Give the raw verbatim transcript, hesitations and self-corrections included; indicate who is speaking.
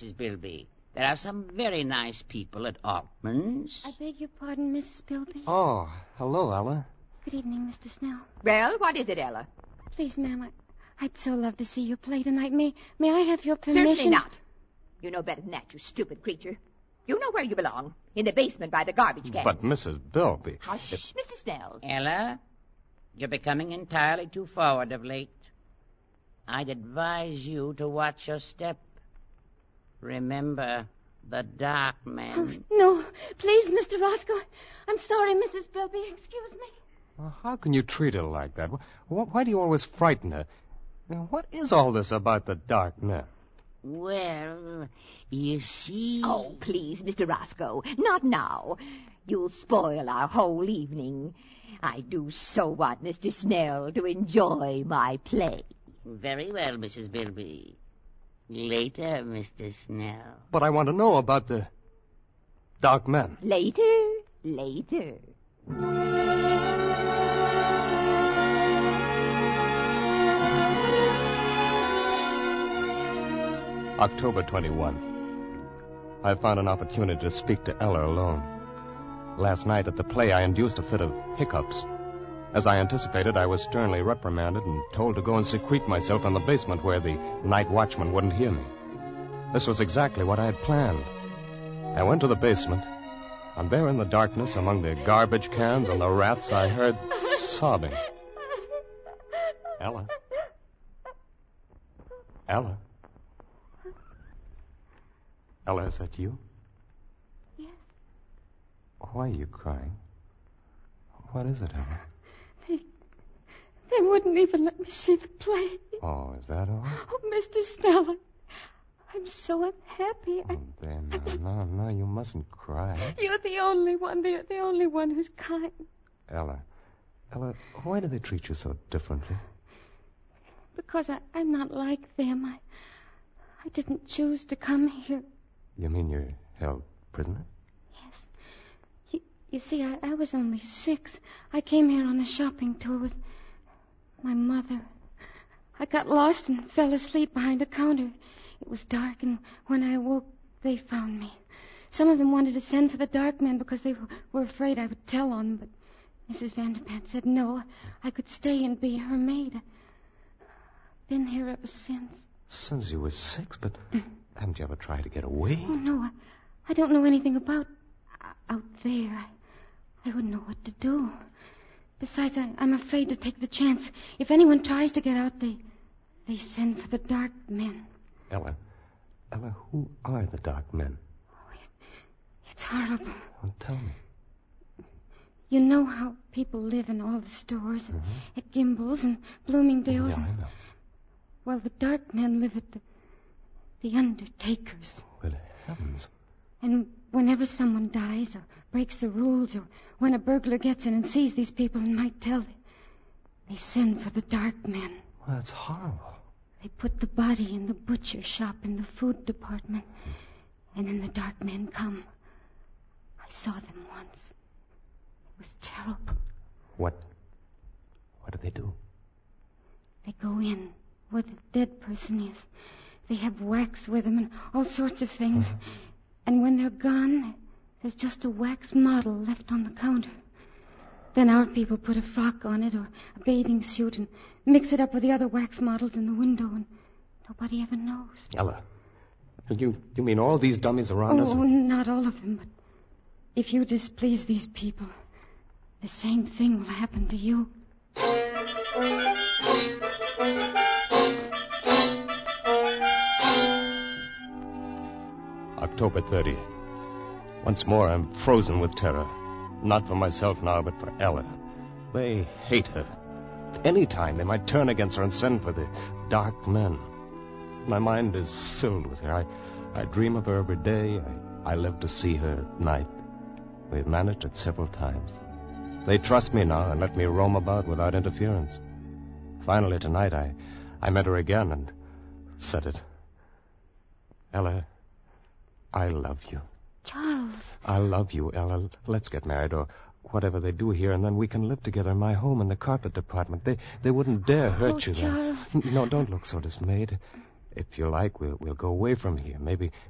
Speaker 1: Missus Bilby. There are some very nice people at Altman's.
Speaker 2: I beg your pardon, Missus Bilby.
Speaker 3: Oh, hello, Ella.
Speaker 2: Good evening, Mister Snell.
Speaker 4: Well, what is it, Ella?
Speaker 2: Please, ma'am, I, I'd so love to see you play tonight. May, may I have your permission?
Speaker 4: Certainly not. You know better than that, you stupid creature. You know where you belong. In the basement by the garbage can.
Speaker 3: But, Missus Bilby...
Speaker 4: Hush,
Speaker 3: it...
Speaker 4: Mister Snell.
Speaker 1: Ella, you're becoming entirely too forward of late. I'd advise you to watch your step. Remember the dark man.
Speaker 2: Oh, no, please, Mister Roscoe. I'm sorry, Missus Bilby. Excuse me.
Speaker 3: Well, how can you treat her like that? Why do you always frighten her? What is all this about the dark man?
Speaker 1: Well, you see...
Speaker 4: Oh, please, Mister Roscoe, not now. You'll spoil our whole evening. I do so want Mister Snell to enjoy my play.
Speaker 1: Very well, Missus Bilby. Later, Mister Snell.
Speaker 3: But I want to know about the dark man.
Speaker 4: Later, later.
Speaker 3: October twenty-first. I found an opportunity to speak to Ella alone. Last night at the play, I induced a fit of hiccups. As I anticipated, I was sternly reprimanded and told to go and secrete myself in the basement where the night watchman wouldn't hear me. This was exactly what I had planned. I went to the basement, and there in the darkness, among the garbage cans and the rats, I heard sobbing. Ella? Ella? Ella, is that you?
Speaker 2: Yes.
Speaker 3: Why are you crying? What is it, Ella?
Speaker 2: They, they wouldn't even let me see the play.
Speaker 3: Oh, is that all?
Speaker 2: Oh, Mister Snell, I'm so unhappy.
Speaker 3: Oh, there, now, no, no, you mustn't cry.
Speaker 2: You're the only one. They're the only one who's kind.
Speaker 3: Ella, Ella, why do they treat you so differently?
Speaker 2: Because I, I'm not like them. I, I didn't choose to come here.
Speaker 3: You mean you're held prisoner?
Speaker 2: Yes. You, you see, I, I was only six. I came here on a shopping tour with my mother. I got lost and fell asleep behind a counter. It was dark, and when I awoke, they found me. Some of them wanted to send for the dark man because they were, were afraid I would tell on them, but Missus Vanderpant said no. I could stay and be her maid. I've been here ever since.
Speaker 3: Since you were six, but haven't you ever tried to get away?
Speaker 2: Oh, no. I, I don't know anything about uh, out there. I, I wouldn't know what to do. Besides, I, I'm afraid to take the chance. If anyone tries to get out, they they send for the dark men.
Speaker 3: Ella, Ella, who are the dark men?
Speaker 2: Oh, it, it's horrible.
Speaker 3: Well, tell me.
Speaker 2: You know how people live in all the stores,
Speaker 3: Mm-hmm.
Speaker 2: at Gimbel's and Bloomingdale's.
Speaker 3: Yeah,
Speaker 2: and,
Speaker 3: I know.
Speaker 2: Well, the dark men live at the, the Undertakers.
Speaker 3: Well, heavens.
Speaker 2: And whenever someone dies or breaks the rules or when a burglar gets in and sees these people and might tell, they, they send for the dark men.
Speaker 3: Well, that's horrible.
Speaker 2: They put the body in the butcher shop in the food department. And then the dark men come. I saw them once. It was terrible.
Speaker 3: What? What do they do?
Speaker 2: They go in where the dead person is. They have wax with them and all sorts of things.
Speaker 3: Mm-hmm.
Speaker 2: And when they're gone, there's just a wax model left on the counter. Then our people put a frock on it or a bathing suit and mix it up with the other wax models in the window, and nobody ever knows.
Speaker 3: Ella, you you mean all these dummies around
Speaker 2: oh,
Speaker 3: us?
Speaker 2: Oh, not all of them, but if you displease these people, the same thing will happen to you.
Speaker 3: October thirtieth. Once more, I'm frozen with terror. Not for myself now, but for Ella. They hate her. At any time, they might turn against her and send for the dark men. My mind is filled with her. I, I dream of her every day. I, I live to see her at night. We've managed it several times. They trust me now and let me roam about without interference. Finally, tonight, I, I met her again and said it. Ella, I love you.
Speaker 2: Charles.
Speaker 3: I love you, Ella. Let's get married, or whatever they do here, and then we can live together in my home in the carpet department. They they wouldn't dare hurt
Speaker 2: oh,
Speaker 3: you.
Speaker 2: Charles.
Speaker 3: Then. No, don't look so dismayed. If you like, we'll we'll go away from here. Maybe